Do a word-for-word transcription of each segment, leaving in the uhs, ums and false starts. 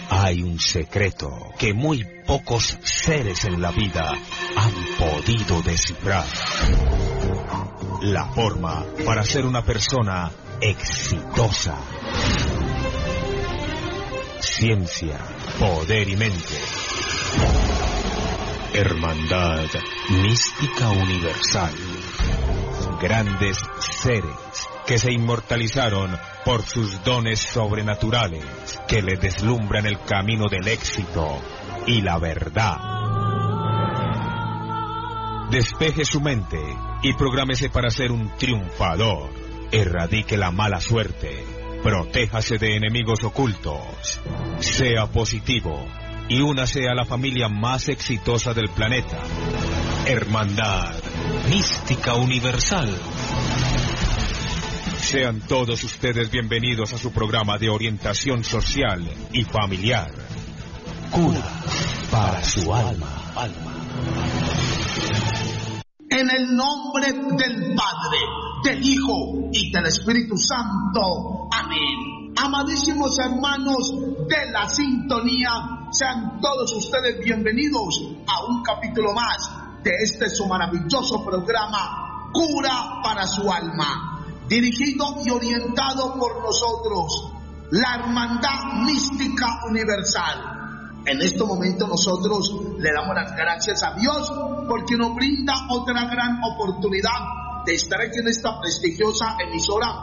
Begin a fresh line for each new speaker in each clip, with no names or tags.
hay un secreto que muy pocos seres en la vida han podido descifrar. La forma para ser una persona exitosa. Ciencia, poder y mente. Hermandad mística universal. Grandes seres que se inmortalizaron por sus dones sobrenaturales, que le deslumbran el camino del éxito y la verdad. Despeje su mente y prográmese para ser un triunfador. Erradique la mala suerte. Protéjase de enemigos ocultos. Sea positivo y únase a la familia más exitosa del planeta. Hermandad mística universal. Sean todos ustedes bienvenidos a su programa de orientación social y familiar. Cura para su alma.
En el nombre del Padre, del Hijo y del Espíritu Santo. Amén. Amadísimos hermanos de la sintonía, sean todos ustedes bienvenidos a un capítulo más de este su maravilloso programa, Cura para su alma, dirigido y orientado por nosotros, la Hermandad Mística Universal. En este momento nosotros le damos las gracias a Dios porque nos brinda otra gran oportunidad de estar aquí en esta prestigiosa emisora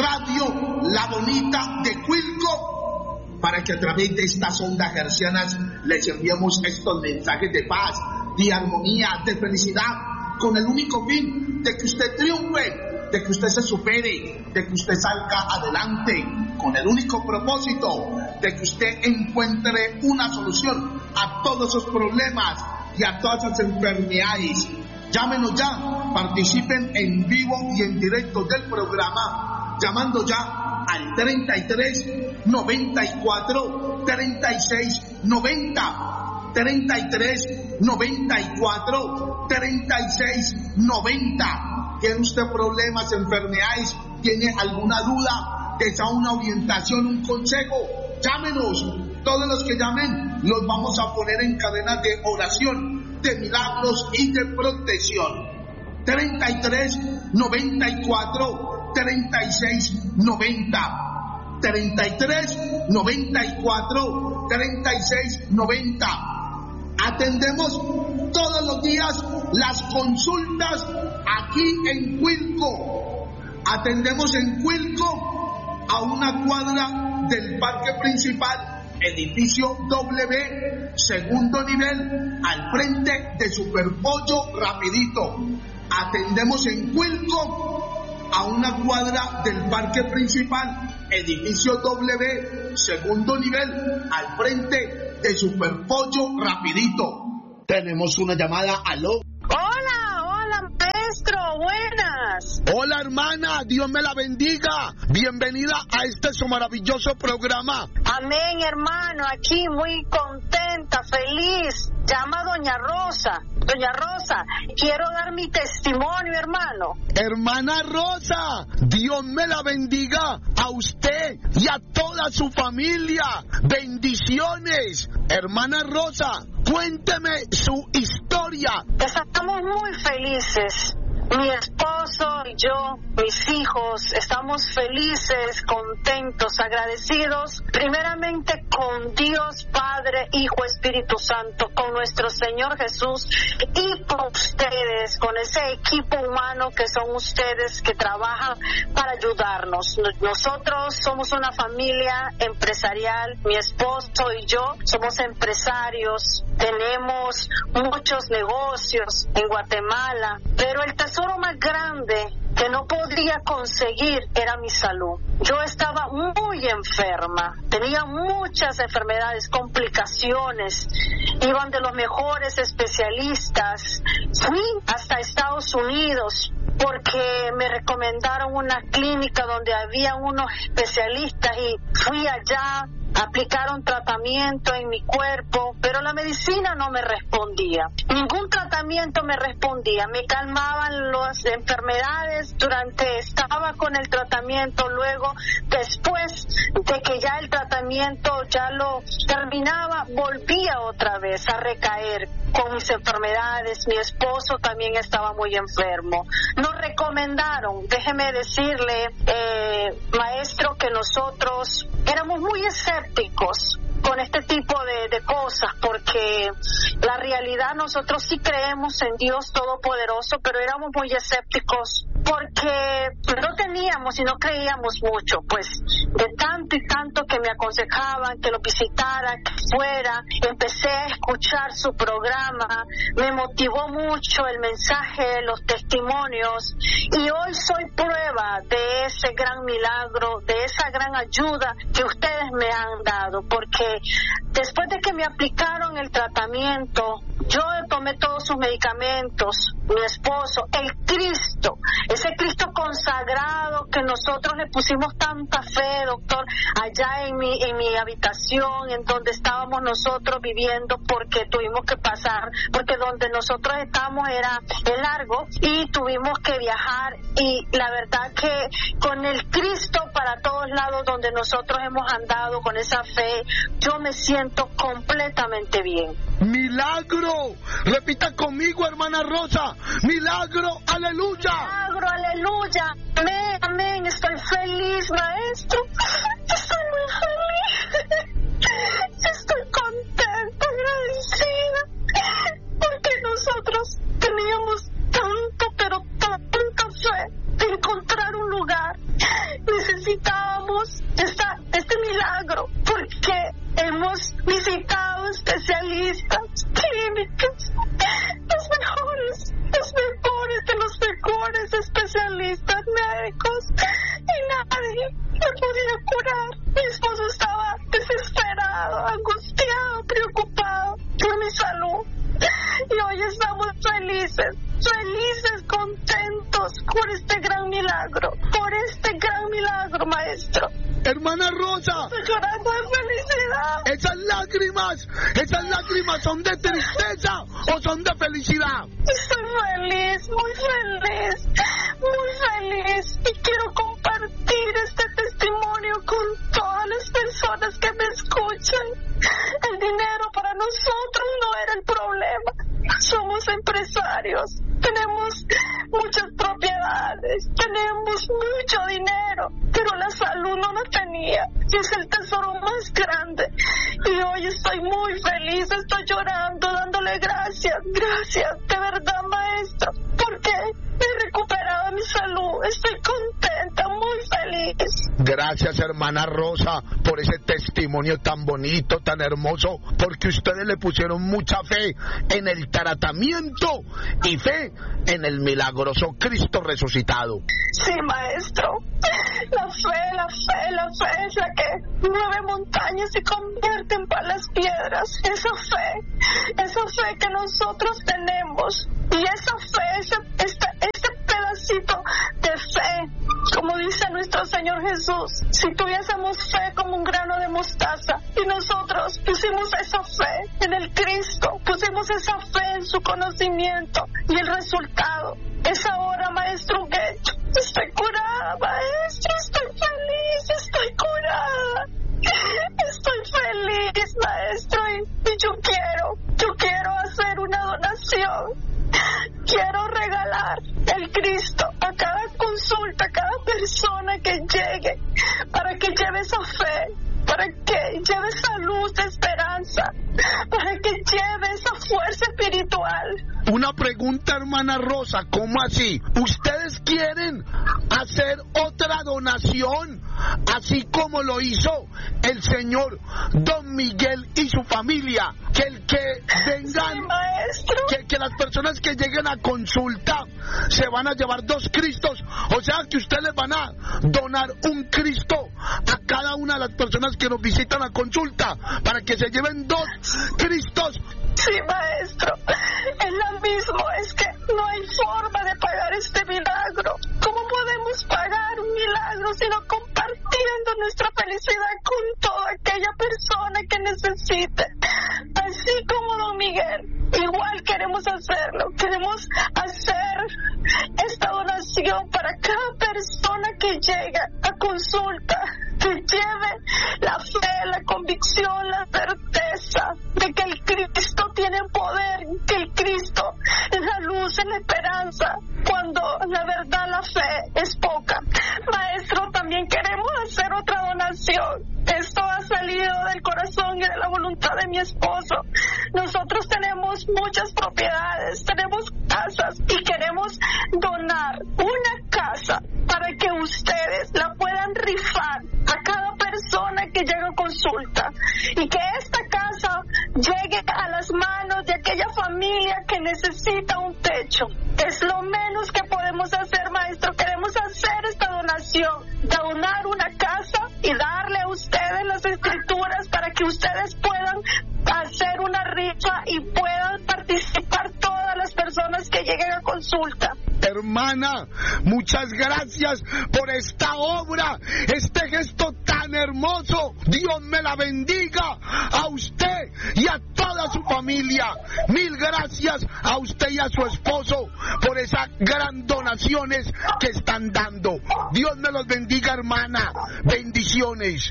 Radio La Bonita de Cuilco, para que a través de estas ondas hercianas les enviemos estos mensajes de paz, de armonía, de felicidad, con el único fin de que usted triunfe, de que usted se supere, de que usted salga adelante, con el único propósito de que usted encuentre una solución a todos esos problemas y a todas esas enfermedades. Llámenos ya, participen en vivo y en directo del programa, llamando ya al treinta y tres, noventa y cuatro, treinta y seis, noventa, treinta y tres, noventa y cuatro, treinta y seis, noventa. ¿Tiene usted problemas, enfermedades? ¿Tiene alguna duda? ¿Desea una orientación, un consejo? Llámenos. Todos los que llamen los vamos a poner en cadena de oración, de milagros y de protección. treinta y tres, noventa y cuatro, treinta y seis, noventa. treinta y tres, noventa y cuatro, treinta y seis, noventa. Atendemos todos los días las consultas aquí en Cuilco. Atendemos en Cuilco a una cuadra del parque principal, edificio W, segundo nivel, al frente de Superpollo Rapidito. Atendemos en Cuilco a una cuadra del parque principal, edificio W, segundo nivel, al frente de Superpollo Rapidito. Tenemos una llamada. Aló.
Hola, hola maestro, buenas.
Hola hermana, Dios me la bendiga. Bienvenida a este su maravilloso programa.
Amén, hermano, aquí muy contenta, feliz. Llama Doña Rosa. Doña Rosa, quiero dar mi testimonio, hermano.
Hermana Rosa, Dios me la bendiga a usted y a toda su familia. Bendiciones. Hermana Rosa, cuénteme su historia.
Estamos muy felices. Mi esposo y yo, mis hijos, estamos felices, contentos, agradecidos, primeramente con Dios Padre, Hijo, Espíritu Santo, con nuestro Señor Jesús y con ustedes, con ese equipo humano que son ustedes que trabajan para ayudarnos. Nosotros somos una familia empresarial, mi esposo y yo somos empresarios, tenemos muchos negocios en Guatemala, pero el tesoro más grande que no podía conseguir era mi salud. Yo estaba muy enferma, tenía muchas enfermedades, complicaciones, iban de los mejores especialistas, fui hasta Estados Unidos porque me recomendaron una clínica donde había unos especialistas y fui allá. aplicaron tratamiento en mi cuerpo, pero la medicina no me respondía. Ningún tratamiento me respondía. Me calmaban las enfermedades durante estaba con el tratamiento, luego después de que ya el tratamiento ya lo terminaba, volvía otra vez a recaer con mis enfermedades. Mi esposo también estaba muy enfermo. Nos recomendaron, déjeme decirle, eh, maestro, que nosotros éramos muy escépticos con este tipo de, de cosas, porque la realidad, nosotros sí creemos en Dios Todopoderoso, pero éramos muy escépticos porque no teníamos y no creíamos mucho, pues de tanto y tanto que me aconsejaban que lo visitara, que fuera. Empecé a escuchar su programa, me motivó mucho el mensaje, los testimonios, y hoy soy prueba de ese gran milagro, de esa gran ayuda que ustedes me han dado, porque después de que me aplicaron el tratamiento, yo tomé todos sus medicamentos, mi esposo, el Cristo, ese Cristo consagrado que nosotros le pusimos tanta fe, doctor, allá en mi, en mi habitación, en donde estábamos nosotros viviendo, porque tuvimos que pasar, porque donde nosotros estábamos era largo y tuvimos que viajar, y la verdad que con el Cristo para todos lados donde nosotros hemos andado, con esa fe, yo me siento completamente bien.
¡Milagro! Repita conmigo, hermana Rosa. ¡Milagro! ¡Aleluya!
¡Milagro! ¡Aleluya! Amén, amén. Estoy feliz, maestro. Estoy muy feliz. Estoy contenta, agradecida, porque nosotros teníamos tanto, pero tanta fe de encontrar un lugar. Necesitábamos esta, este milagro, porque hemos visitado especialistas, clínicas, los mejores, los mejores de los mejores especialistas médicos, y nadie me podía curar. Mi esposo estaba desesperado, angustiado, preocupado por mi salud, y hoy estamos felices, felices, contentos por este gran milagro, por este gran milagro, maestro.
Hermana Rosa,
estoy llorando de felicidad.
Esas lágrimas, esas lágrimas son de tristeza o son de felicidad.
Estoy feliz, muy feliz, muy feliz, y quiero compartir este testimonio con todas las personas que me escuchan. El dinero para nosotros no era el problema. Somos empresarios, tenemos muchas propiedades, tenemos mucho dinero, pero la salud no la tenía, y es el tesoro más grande. Y hoy estoy muy feliz, estoy llorando, dándole gracias, gracias, de verdad, maestro, porque he recuperado mi salud, estoy contenta, muy feliz.
Gracias, hermana Rosa, por ese testimonio tan bonito, tan hermoso, porque ustedes le pusieron mucha fe en el tratamiento y fe en el milagroso Cristo resucitado.
Sí, maestro, la fe, la fe, la fe es la que mueve montañas y convierte en palas piedras. Esa fe, esa fe que nosotros tenemos, y esa fe, ese, este, este pedacito de fe, como dice nuestro Señor Jesús, si tuviésemos fe como un grano de mostaza, y nosotros pusimos esa fe en el Cristo, pusimos esa fe en su conocimiento, y el resultado es ahora, maestro, que estoy curada, maestro, estoy feliz, estoy curada, estoy feliz, maestro, y, y yo quiero, yo quiero hacer una donación. Quiero regalar el Cristo a cada consulta, a cada persona que llegue, para que lleve esa fe, para que lleve esa luz de esperanza, para que lleve esa fuerza espiritual.
Una pregunta, hermana Rosa, ¿cómo así? ¿Ustedes quieren hacer otra donación, así como lo hizo el señor Don Miguel y su familia? Que el que vengan,
sí, maestro,
que, que las personas que lleguen a consulta se van a llevar dos Cristos, o sea que ustedes les van a donar un Cristo a cada una de las personas que nos visitan a consulta, para que se lleven dos Cristos.
Sí, maestro, es lo mismo, es que no hay forma de pagar este milagro. ¿Cómo podemos pagar un milagro sino compartiendo nuestra felicidad con toda aquella persona necesite. Así como don Miguel, igual queremos hacerlo. Queremos hacer esta donación para cada persona que llega a consulta, que lleve la fe, la convicción, la certeza de que el Cristo tiene poder, que el Cristo es la luz, es la esperanza, cuando la verdad, la fe es poca. Maestro, también queremos hacer otra donación. Esto ha salido del corazón y de la voluntad de mi esposo. Nosotros tenemos muchas propiedades, tenemos casas y queremos donar una casa para que ustedes la puedan rifar a cada persona que llega a consulta y que esta casa llegue a las manos de aquella familia que necesita un techo. Es lo menos que podemos hacer, maestro. Queremos hacer esta donación, donar una casa y darle a ustedes las escrituras para que ustedes puedan hacer una rifa y puedan participar todas las personas que lleguen a consulta.
Hermana, muchas gracias por esta obra, este gesto tan hermoso. Dios me la bendiga a usted y a toda su familia. Mil gracias a usted y a su esposo por esas gran donaciones que están dando. Dios me los bendiga, hermana. Bendiciones.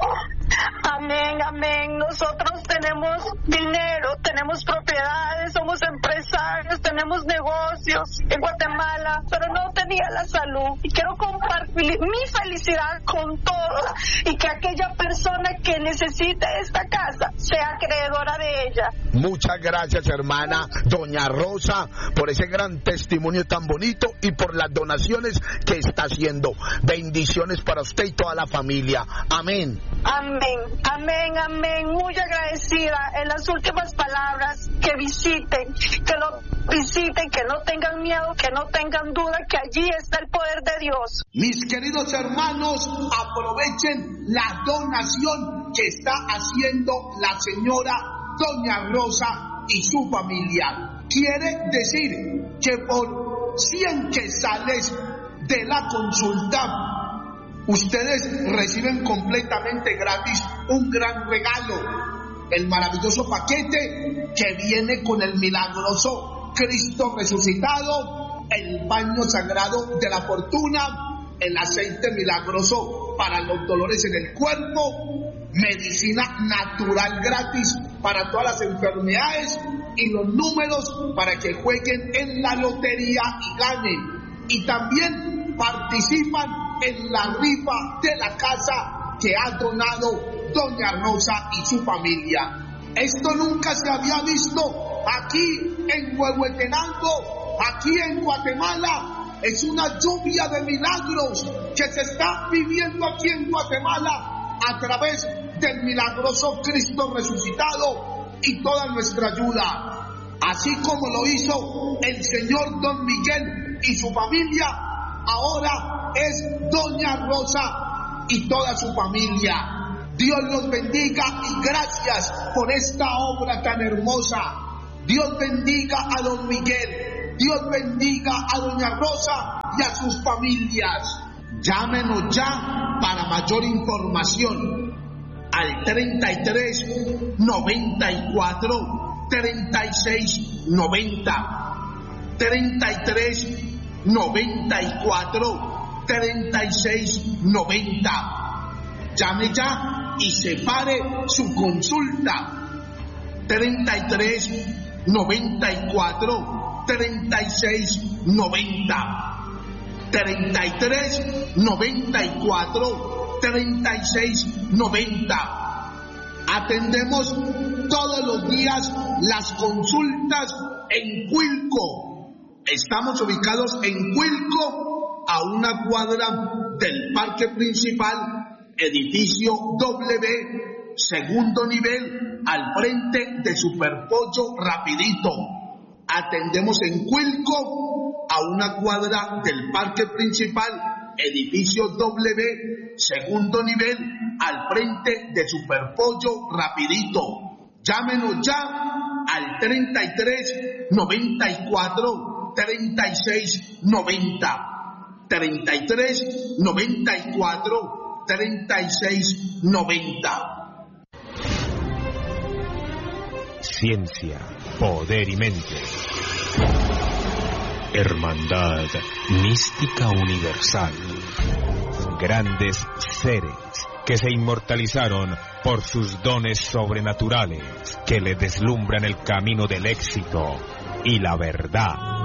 Amén, amén. Nosotros tenemos dinero, tenemos propiedades, somos empresarios, tenemos negocios en Guatemala, pero no tenía la salud. Y quiero compartir mi felicidad con todos y que aquella persona que necesite esta casa sea acreedora de ella.
Muchas gracias, hermana doña Rosa, por ese gran testimonio tan bonito y por las donaciones que está haciendo. Bendiciones para usted y toda la familia. Amén.
Amén, amén, amén. Muy agradecida. En las últimas palabras, que visiten, que lo visiten, que no tengan miedo, que no tengan duda, que allí está el poder de Dios.
Mis queridos hermanos, aprovechen la donación que está haciendo la señora doña Rosa y su familia. Quiere decir que por cien quetzales de la consulta, ustedes reciben completamente gratis un gran regalo, el maravilloso paquete que viene con el milagroso Cristo resucitado, el baño sagrado de la fortuna, el aceite milagroso para los dolores en el cuerpo, medicina natural gratis para todas las enfermedades y los números para que jueguen en la lotería y ganen. Y también participan en la rifa de la casa que ha donado doña Rosa y su familia. Esto nunca se había visto aquí en Huehuetenango, aquí en Guatemala. Es una lluvia de milagros que se está viviendo aquí en Guatemala a través del milagroso Cristo resucitado y toda nuestra ayuda. Así como lo hizo el señor don Miguel y su familia, ahora es doña Rosa y toda su familia. Dios los bendiga y gracias por esta obra tan hermosa. Dios bendiga a don Miguel, Dios bendiga a doña Rosa y a sus familias. Llámenos ya para mayor información al treinta y tres, noventa y cuatro, treinta y seis, noventa, treinta y tres, noventa y cuatro, treinta y seis, noventa. Llame ya y separe su consulta. treinta y tres, noventa y cuatro, treinta y seis, noventa. treinta y tres, noventa y cuatro, treinta y seis, noventa. Atendemos todos los días las consultas en Cuilco. Estamos ubicados en Cuilco, a una cuadra del parque principal, edificio W, segundo nivel, al frente de Superpollo Rapidito. Atendemos en Cuilco, a una cuadra del parque principal, edificio W, segundo nivel, al frente de Superpollo Rapidito. Llámenos ya al treinta y tres, noventa y cuatro, treinta y seis, noventa. treinta y tres, noventa y cuatro, treinta y seis, noventa.
ciencia, poder y mente. Hermandad mística universal. Grandes seres que se inmortalizaron por sus dones sobrenaturales, que le deslumbran el camino del éxito y la verdad.